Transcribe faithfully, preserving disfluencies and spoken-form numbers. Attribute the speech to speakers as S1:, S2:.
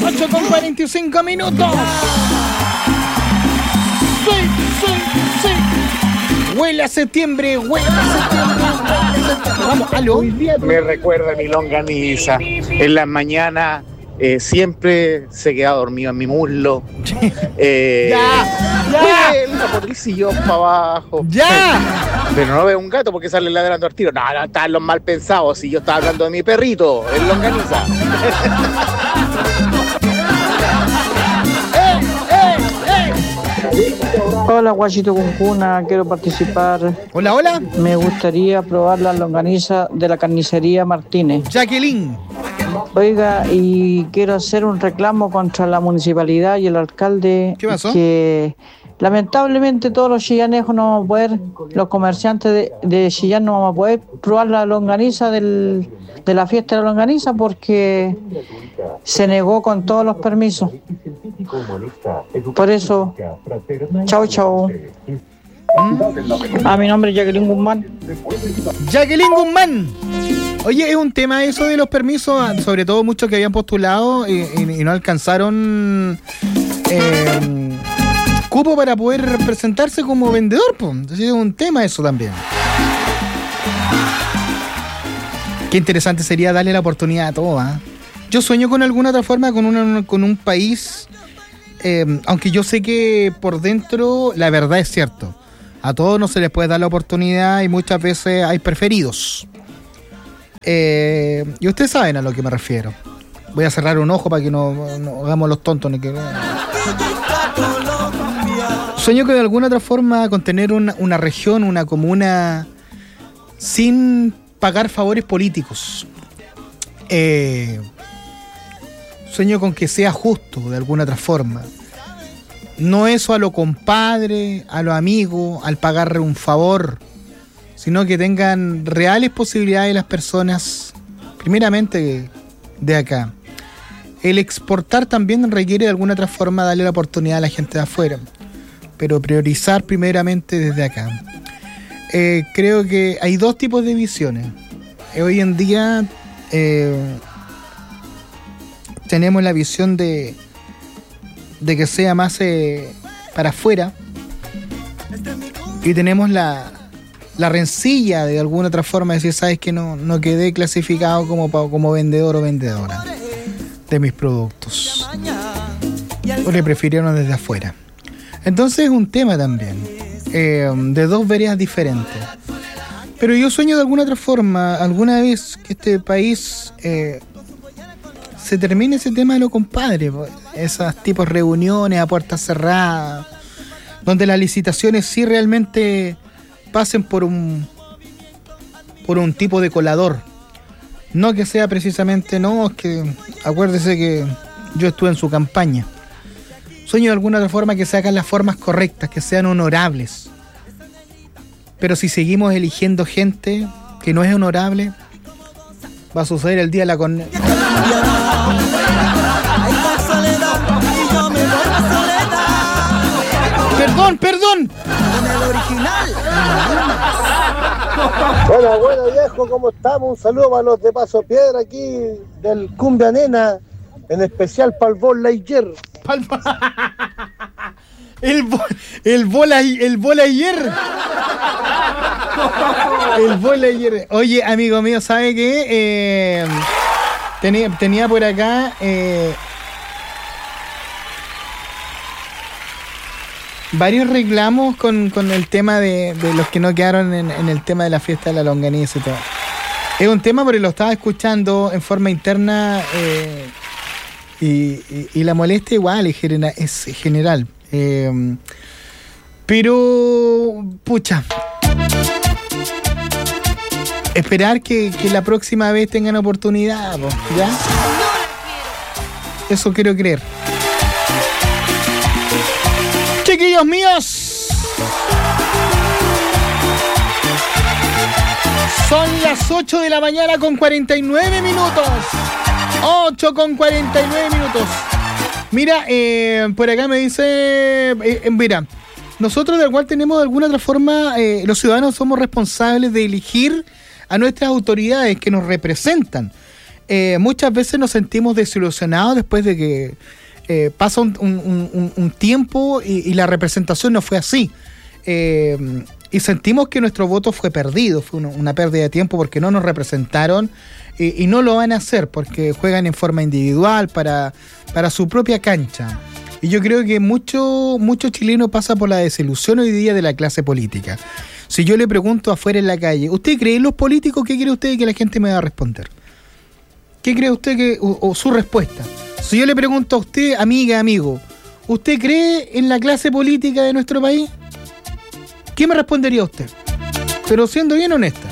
S1: ocho con cuarenta y cinco minutos. Sí, sí, sí. Huele a septiembre, huele a septiembre, huele a septiembre. Vamos, aló.
S2: Me recuerda mi longaniza. En las mañanas eh, siempre se queda dormido en mi muslo. Eh,
S1: ¡Ya! ¡Ya!
S2: Vuelta por el sillón para abajo.
S1: ¡Ya!
S2: Pero no veo un gato porque sale ladrando al tiro. No, no, están los mal pensados. Si yo estaba hablando de mi perrito, el longaniza.
S1: ¡Eh, eh, eh!
S3: Hola, Guachito Cuncuna, quiero participar.
S1: Hola, hola.
S3: Me gustaría probar la longaniza de la carnicería Martínez.
S1: Jacqueline.
S3: Oiga, y quiero hacer un reclamo contra la municipalidad y el alcalde.
S1: ¿Qué pasó?
S3: Que lamentablemente todos los chillanejos no vamos a poder, los comerciantes de, de Chillán no vamos a poder probar la longaniza del, de la fiesta de la longaniza porque se negó con todos los permisos. Por eso, chao, chao. ¿Mm? A mi nombre es Jacqueline Guzmán.
S1: Jacqueline Guzmán. Oye, es un tema eso de los permisos, sobre todo muchos que habían postulado y, y, y no alcanzaron eh, cupo para poder presentarse como vendedor, pues. Entonces es un tema eso también. Qué interesante sería darle la oportunidad a todo, ¿eh? Yo sueño con alguna otra forma, con, una, con un país, eh, aunque yo sé que por dentro la verdad es cierto. A todos no se les puede dar la oportunidad y muchas veces hay preferidos. Eh, y ustedes saben a lo que me refiero. Voy a cerrar un ojo para que no, no hagamos los tontos. Ni que... Sueño que de alguna otra forma con tener una, una región, una comuna sin pagar favores políticos. Eh, sueño con que sea justo de alguna otra forma. No eso a lo compadre, a lo amigo, al pagarle un favor, sino que tengan reales posibilidades las personas, primeramente de acá. El exportar también requiere de alguna otra forma darle la oportunidad a la gente de afuera, pero priorizar primeramente desde acá. Eh, creo que hay dos tipos de visiones. Eh, hoy en día eh, tenemos la visión de, de que sea más eh, para afuera, y tenemos la, la rencilla de alguna otra forma de decir, sabes que no, no quedé clasificado como, como vendedor o vendedora de mis productos, porque prefirieron desde afuera. Entonces es un tema también eh, de dos veredas diferentes. Pero yo sueño de alguna otra forma alguna vez que este país eh, se termine ese tema de lo compadre, esas tipos de reuniones a puertas cerradas, donde las licitaciones sí realmente pasen por un por un tipo de colador, no que sea precisamente, no, es que acuérdese que yo estuve en su campaña. Sueño de alguna otra forma que se hagan las formas correctas, que sean honorables. Pero si seguimos eligiendo gente que no es honorable, va a suceder el día de la con... Perdón, perdón.
S4: Hola, bueno viejo, ¿cómo estamos? Un saludo para los de Paso Piedra aquí del Cumbia Nena, en especial para el Buzz Lightyear.
S1: El bo, el bola el bola ayer. El bola ayer. Oye, amigo mío, ¿sabe qué? Eh, tenía, tenía por acá eh, varios reclamos con, con el tema de, de los que no quedaron en, en el tema de la fiesta de la longaniza y todo. Es un tema porque lo estaba escuchando en forma interna eh, y, y, y la molestia igual es general. Es general. Eh, pero, pucha, esperar que, que la próxima vez tengan oportunidad, ¿ya? Eso quiero creer. Chiquillos míos, son las ocho de la mañana con cuarenta y nueve minutos. ocho con cuarenta y nueve minutos. Mira, eh, por acá me dice, eh, eh, mira, nosotros de igual tenemos de alguna otra forma, eh, los ciudadanos somos responsables de elegir a nuestras autoridades que nos representan. eh, muchas veces nos sentimos desilusionados después de que eh, pasa un, un, un, un tiempo y, y la representación no fue así. Eh, y sentimos que nuestro voto fue perdido, fue una, una pérdida de tiempo porque no nos representaron y, y no lo van a hacer porque juegan en forma individual para, para su propia cancha. Y yo creo que mucho, mucho chileno pasa por la desilusión hoy día de la clase política. Si yo le pregunto afuera en la calle, ¿usted cree en los políticos? ¿Qué cree usted que la gente me va a responder? ¿Qué cree usted que o, o su respuesta? Si yo le pregunto a usted, amiga, amigo, ¿usted cree en la clase política de nuestro país? ¿Qué me respondería usted? Pero siendo bien honesta.